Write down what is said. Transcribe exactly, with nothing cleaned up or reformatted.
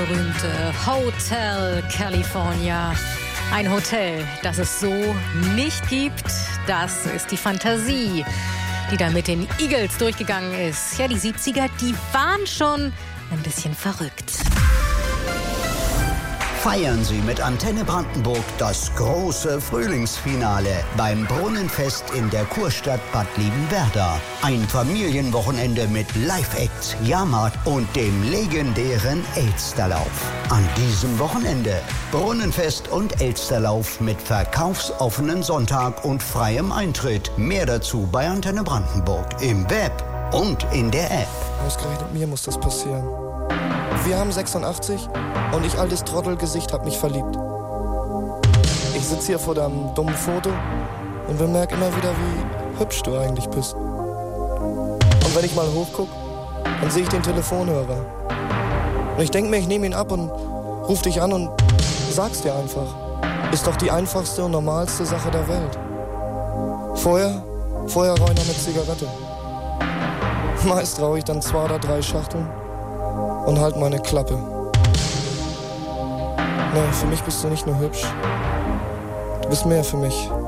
berühmte Hotel California. Ein Hotel, das es so nicht gibt, das ist die Fantasie, die da mit den Eagles durchgegangen ist. Ja, die siebziger, die waren schon ein bisschen verrückt. Feiern Sie mit Antenne Brandenburg das große Frühlingsfinale beim Brunnenfest in der Kurstadt Bad Liebenwerda. Ein Familienwochenende mit Live-Acts, Jahrmarkt und dem legendären Elsterlauf. An diesem Wochenende Brunnenfest und Elsterlauf mit verkaufsoffenen Sonntag und freiem Eintritt. Mehr dazu bei Antenne Brandenburg im Web und in der App. Ausgerechnet mir muss das passieren. Wir haben sechsundachtzig und ich, altes Trottelgesicht, hab mich verliebt. Ich sitz hier vor deinem dummen Foto und bemerk immer wieder, wie hübsch du eigentlich bist. Und wenn ich mal hochguck, dann sehe ich den Telefonhörer. Und ich denk mir, ich nehme ihn ab und ruf dich an und sag's dir einfach. Ist doch die einfachste und normalste Sache der Welt. Vorher, vorher rauch ich noch eine Zigarette. Meist rauch ich dann zwei oder drei Schachteln und halt meine Klappe. Nee, für mich bist du nicht nur hübsch. Du bist mehr für mich